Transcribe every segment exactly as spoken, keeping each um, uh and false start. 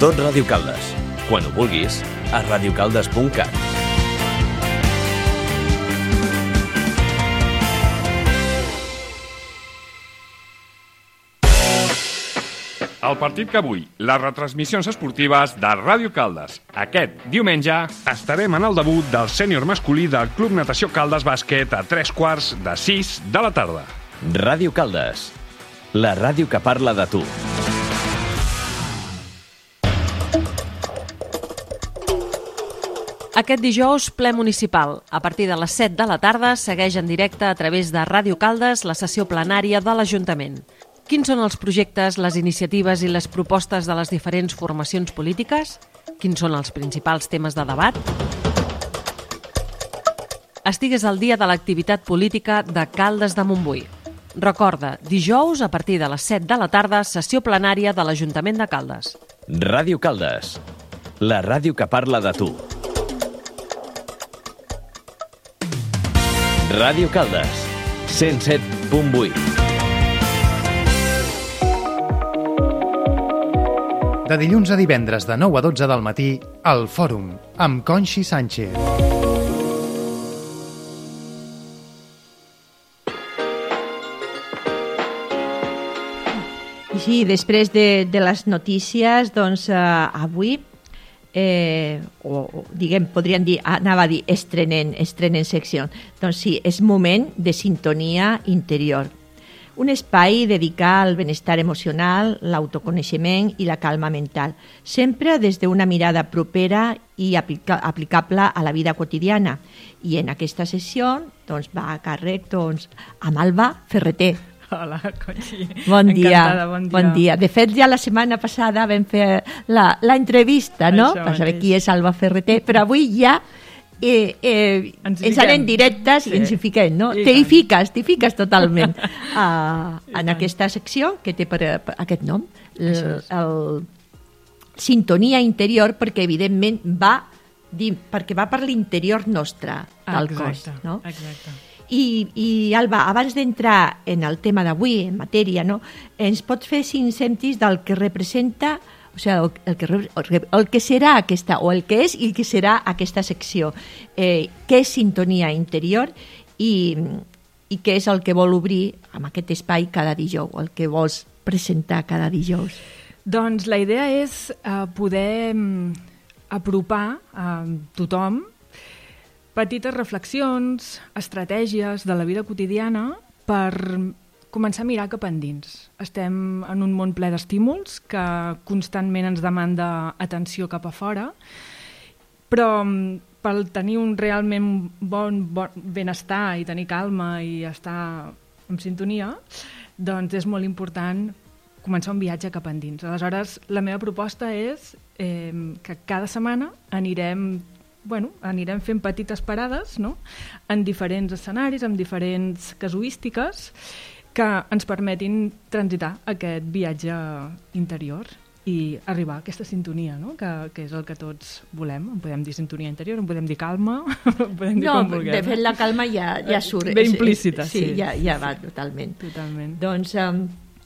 Tot Ràdio Caldes. Quan ho vulguis, a radiocaldes punt cat. El partit que avui, les retransmissions esportives de Ràdio Caldes. Aquest diumenge estarem en el debut del sènior masculí del Club Natació Caldes Bàsquet a tres quarts de sis de la tarda. Ràdio Caldes, la ràdio que parla de tu. Aquest dijous, ple municipal. A partir de les set de la tarda segueix en directe a través de Ràdio Caldes la sessió plenària de l'Ajuntament. Quins són els projectes, les iniciatives i les propostes de les diferents formacions polítiques? Quins són els principals temes de debat? Estigues al dia de l'activitat política de Caldes de Montbui. Recorda, dijous a partir de les set de la tarda, sessió plenària de l'Ajuntament de Caldes. Ràdio Caldes, la ràdio que parla de tu. Ràdio Caldes, cent set punt vuit. De dilluns a divendres de nou a dotze del matí, al Fòrum, amb Conxi Sánchez. Sí, després de, de les notícies, doncs eh, avui, eh, o, o diguem, podríem dir, anava a dir estrenen, estrenen secció, doncs sí, és moment de sintonia interior. Un espai dedicat al benestar emocional, l'autoconeixement i la calma mental, sempre des d'una mirada propera i aplica- aplicable a la vida quotidiana. I en aquesta sessió doncs, va a càrrec doncs, amb Alba Ferreter. Hola, Conxi. Bon dia. Encantada, bon dia. Bon dia. De fet, ja la setmana passada vam fer la, la entrevista, no? Això Per saber mateix. qui és Alba Ferreter, però avui ja eh, eh, Ens ens fiquem. anem directes Sí. i ens hi fiquem, no? I Te hi tant. fiques, t'hi fiques totalment uh, I en tant. aquesta secció que té per, per aquest nom, el, Això és. el sintonia interior, perquè evidentment va dir, perquè va per l'interior nostre del cos, Exacte, no? exacte. I, i Alba, abans d'entrar en el tema d'avui, en matèria, no, ens pots fer cinc cèntims del que representa, o sigui, el que, re- el que serà aquesta, o el que és i el que serà aquesta secció. Eh, què és sintonia interior i, i què és el que vol obrir amb aquest espai cada dijous, el que vols presentar cada dijous. Doncs la idea és eh, poder mm, apropar a tothom petites reflexions, estratègies de la vida quotidiana per començar a mirar cap endins. Estem en un món ple d'estímuls que constantment ens demanda atenció cap a fora, però mm, per tenir un realment bon, bon benestar i tenir calma i estar en sintonia, doncs és molt important començar un viatge cap endins. Aleshores, la meva proposta és eh, que cada setmana anirem bueno, anirem fent petites parades, no?, en diferents escenaris, amb diferents casuístiques que ens permetin transitar aquest viatge interior i arribar a aquesta sintonia, no?, que, que és el que tots volem. En podem dir sintonia interior, en podem dir calma, en podem dir No, com vulguem. de fet la calma ja, ja surt. Ve implícita, sí. sí. Ja, ja va totalment. Totalment. Doncs um,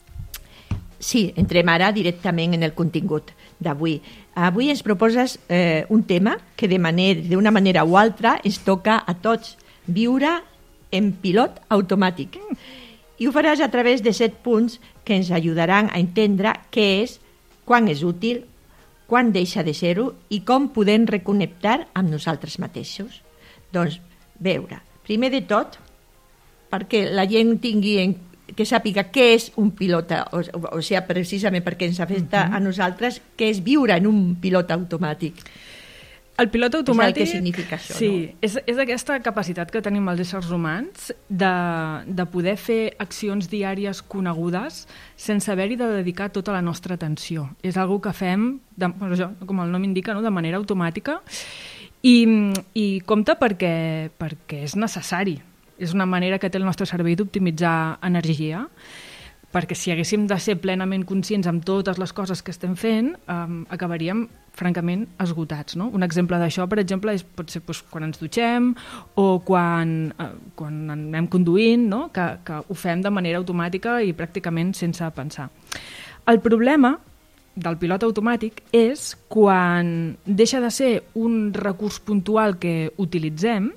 sí, entrem ara directament en el contingut d'avui. Avui ens proposes eh, un tema que de manera, d'una manera o altra ens toca a tots, viure en pilot automàtic. I ho faràs a través de set punts que ens ajudaran a entendre què és, quan és útil, quan deixa de ser-ho i com podem reconnectar amb nosaltres mateixos. Doncs, veure, primer de tot, perquè la gent tingui en que sàpiga què és un pilot, o, o, o sigui, precisament perquè ens afecta uh-huh. a nosaltres, què és viure en un pilot automàtic. El pilot automàtic... És el que significa això, sí, no? és, és aquesta capacitat que tenim els éssers humans de, de poder fer accions diàries conegudes sense haver-hi de dedicar tota la nostra atenció. És algo que fem, de, bueno, això, com el nom indica, no?, de manera automàtica i, i compte perquè, perquè és necessari. És una manera que té el nostre cervell d'optimitzar energia, perquè si haguéssim de ser plenament conscients amb totes les coses que estem fent, um, acabaríem, francament, esgotats, no? Un exemple d'això, per exemple, és, pot ser doncs, quan ens dutxem o quan, uh, quan anem conduint, no? que, que ho fem de manera automàtica i pràcticament sense pensar. El problema del pilot automàtic és quan deixa de ser un recurs puntual que utilitzem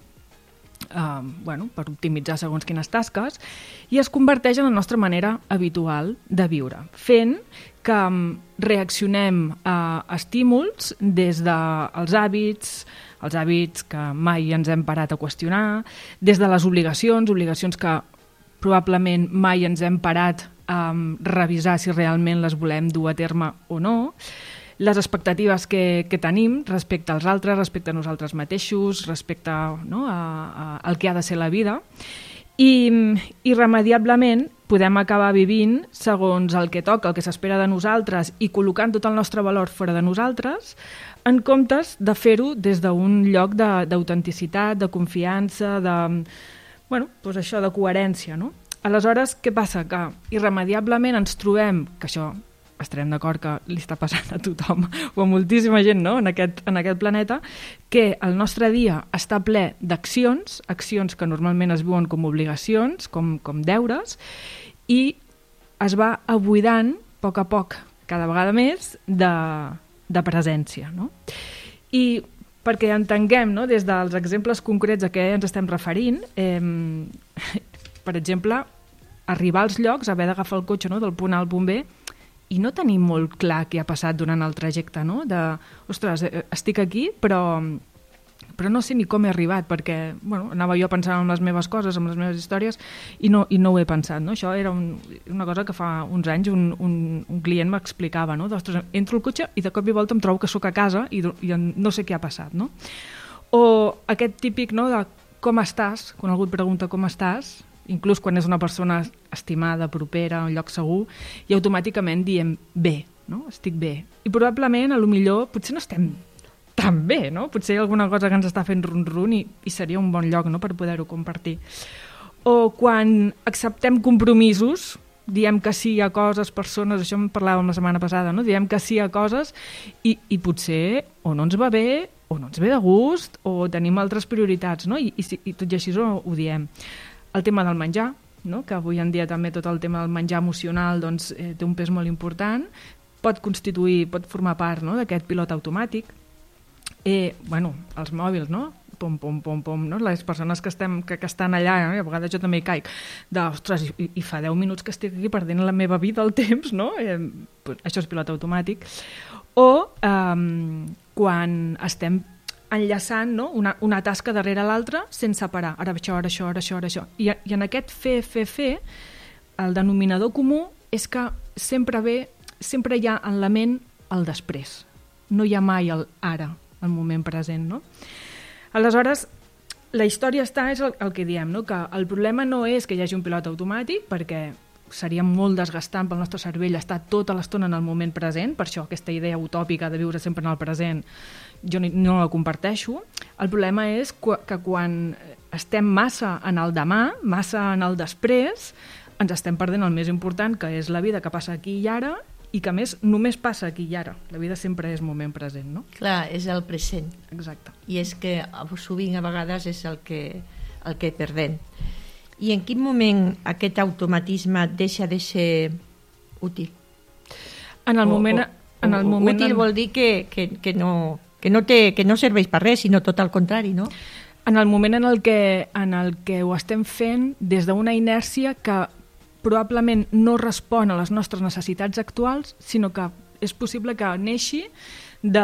Uh, bueno, per optimitzar segons quines tasques i es converteix en la nostra manera habitual de viure, fent que um, reaccionem a estímuls des dels hàbits, els hàbits que mai ens hem parat a qüestionar, des de les obligacions, obligacions que probablement mai ens hem parat a um, revisar si realment les volem dur a terme o no, les expectatives que, que tenim respecte als altres, respecte a nosaltres mateixos, respecte, no, a, a, al que ha de ser la vida. I irremediablement podem acabar vivint segons el que toca, el que s'espera de nosaltres i col·locant tot el nostre valor fora de nosaltres en comptes de fer-ho des d'un lloc d'autenticitat, de, de confiança, de, bueno, doncs això, de coherència. No? Aleshores, què passa? Que irremediablement ens trobem, que això estarem d'acord que li està passant a tothom o a moltíssima gent, no? en, aquest, en aquest planeta, que el nostre dia està ple d'accions, accions que normalment es viuen com obligacions, com, com deures, i es va abuidant a poc a poc, cada vegada més, de, de presència. No? I perquè entenguem, no? des dels exemples concrets a què ens estem referint, eh, per exemple, arribar als llocs, haver d'agafar el cotxe, no? del punt A al punt B, i no tenim molt clar què ha passat durant el trajecte, no? De, ostres, estic aquí, però, però no sé ni com he arribat, perquè bueno, anava jo pensant en les meves coses, en les meves històries, i no, i no ho he pensat. No? Això era un, una cosa que fa uns anys un, un, un client m'explicava. No? Ostres, entro al cotxe i de cop i volta em trobo que sóc a casa i, i no sé què ha passat. No? O aquest típic, no, de com estàs, quan algú et pregunta com estàs, inclús quan és una persona estimada, propera, un lloc segur, i automàticament diem bé, no? Estic bé. I probablement, a lo millor, potser no estem tan bé, no? Potser hi ha alguna cosa que ens està fent run-run i, i seria un bon lloc, no?, per poder-ho compartir. O quan acceptem compromisos, diem que sí a coses, persones, això en parlàvem la setmana passada, no? Diem que sí a coses i, i potser o no ens va bé, o no ens ve de gust, o tenim altres prioritats, no? I, i, i tot i així ho, ho diem. El tema del menjar, no? Que avui en dia també tot el tema del menjar emocional doncs, eh, té un pes molt important, pot constituir, pot formar part, no? d'aquest pilot automàtic. Eh, bueno, els mòbils, no? Pom, pom, pom, pom, no? Les persones que, estem, que, que estan allà, no? I a vegades jo també hi caic, de, ostres, i, i fa deu minuts que estic aquí perdent la meva vida, el temps, no? Eh, això és pilot automàtic. O eh, quan estem enllaçant, no? una, una tasca darrere l'altra sense parar. Ara això, ara això, ara això, ara això. I, I en aquest fer, fer, fer, el denominador comú és que sempre ve, sempre hi ha en la ment el després. No hi ha mai el ara, el moment present. No? Aleshores, la història està, és el, el que diem, no? Que el problema no és que hi hagi un pilot automàtic, perquè seria molt desgastant pel nostre cervell estar tota l'estona en el moment present, per això aquesta idea utòpica de viure sempre en el present jo no la comparteixo. El problema és que quan estem massa en el demà, massa en el després, ens estem perdent el més important, que és la vida que passa aquí i ara, i que a més només passa aquí i ara. La vida sempre és moment present, no? Clar, és el present. Exacte. I és que sovint a vegades és el que, el que perdem. I en quin moment aquest automatisme deixa de ser útil? En el o, moment... O, en el o, moment útil en... vol dir que, que, que, no, que, no té, que no serveix per res, sinó tot el contrari, no? En el moment en el que, en el que ho estem fent des d'una inèrcia que probablement no respon a les nostres necessitats actuals, sinó que és possible que neixi de,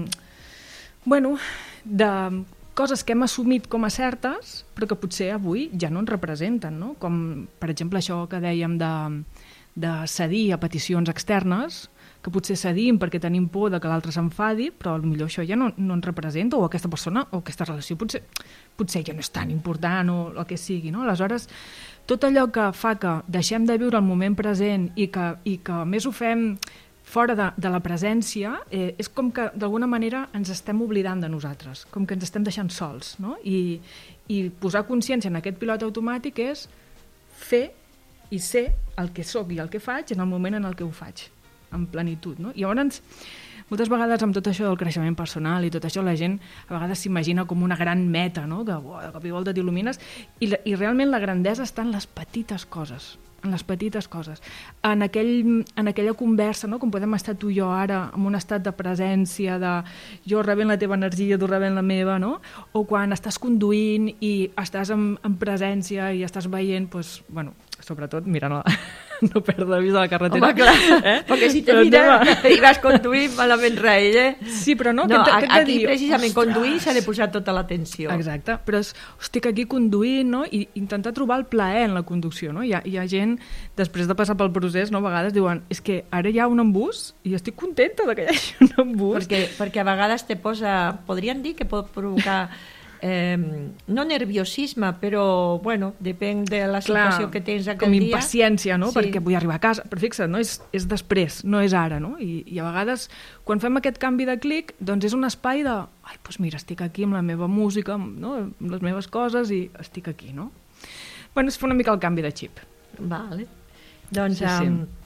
bueno, de coses que hem assumit com a certes, però que potser avui ja no ens representen, no? Com, per exemple, això que dèiem de, de cedir a peticions externes, que potser cedim perquè tenim por de que l'altre s'enfadi, però potser això ja no, no ens representa, o aquesta persona o aquesta relació potser, potser ja no és tan important o el que sigui. No? Aleshores, tot allò que fa que deixem de viure el moment present i que, i que a més ho fem fora de, de la presència, eh, és com que d'alguna manera ens estem oblidant de nosaltres, com que ens estem deixant sols. No? I, I posar consciència en aquest pilot automàtic és fer i ser el que sóc i el que faig en el moment en el que ho faig, en plenitud. No? I llavors, moltes vegades amb tot això del creixement personal i tot això, la gent a vegades s'imagina com una gran meta, no? Que oh, de cop i volta t'il·lumines, i, la, i realment la grandesa està en les petites coses, en les petites coses. En, aquell, en aquella conversa, no? Com podem estar tu i jo ara, en un estat de presència, de jo rebent la teva energia, tu rebent la meva, no? O quan estàs conduint i estàs en, en presència i estàs veient, doncs, bueno, sobretot mirant la... no perdre vista la carretera. Home, clar, eh? Perquè si te mira i vas conduint malament res, eh? Sí, però no, no que, que aquí dir, precisament ostres, conduint s'ha de posar tota l'atenció. Exacte, però és, estic aquí conduint, no? I intentar trobar el plaer en la conducció, no? Hi ha, hi ha gent, després de passar pel procés, no? A vegades diuen, és que ara hi ha un embús i estic contenta de que hi hagi un embús. Perquè, perquè a vegades te posa, podríem dir que pot provocar Eh, no nerviosisme, però bueno, depèn de la situació Clar, que tens aquell com dia. impaciència, no? Sí. Perquè vull arribar a casa. Però fixa't, no? és, és després, no és ara, no? I, I a vegades, quan fem aquest canvi de clic, doncs és un espai de, ai, doncs mira, estic aquí amb la meva música, no? Amb les meves coses i estic aquí, no? Bueno, és fer una mica el canvi de xip. Vale. Doncs... Sí, sí. Um,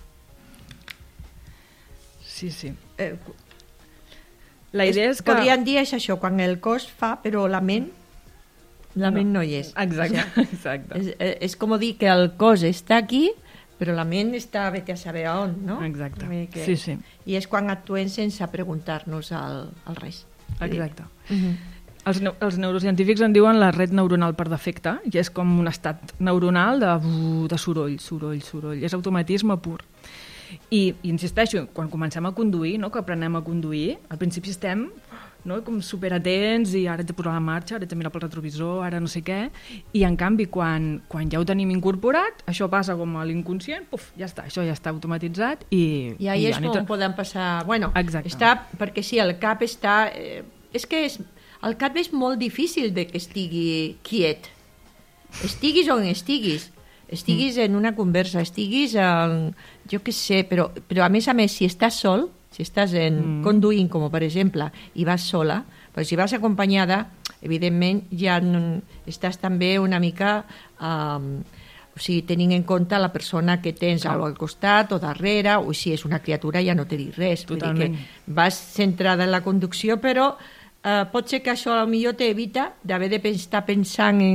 Sí, sí. eh, La idea és que... Podríem dir és això, quan el cos fa, però la ment, la ment no hi és. Exacte, O sigui, exacte. és, és com dir que el cos està aquí, però la ment està, vete a saber on, no? Exacte, Que... sí, sí. I és quan actuem sense preguntar-nos el, el res. Exacte. Uh -huh. Els, neu els neurocientífics en diuen la red neuronal per defecte, i és com un estat neuronal de, de soroll, soroll, soroll. És automatisme pur. I, i insisteixo, quan comencem a conduir, no, que aprenem a conduir, al principi estem, no, com superatents i ara haig de posar la marxa, ara haig de mirar pel retrovisor, ara no sé què, i en canvi quan, quan ja ho tenim incorporat, això passa com a l'inconscient, puf, ja està, això ja està automatitzat i... I ahí i és ja on podem passar... Bueno, Exacte. està, perquè sí, el cap està... Eh, és que és, el cap és molt difícil de que estigui quiet. Estiguis on estiguis. Estiguis mm. en una conversa, estiguis en... Jo què sé, però, però a més a més, si estàs sol, si estàs en, mm. conduint, com per exemple, i vas sola, però si vas acompanyada, evidentment ja no, estàs també una mica... Um, o sigui, tenint en compte la persona que tens Clar. al costat o darrere, o si és una criatura ja no te dic res. Totalment. Vull dir que vas centrada en la conducció, però eh, pot ser que això potser t'evita d'haver de estar pensant en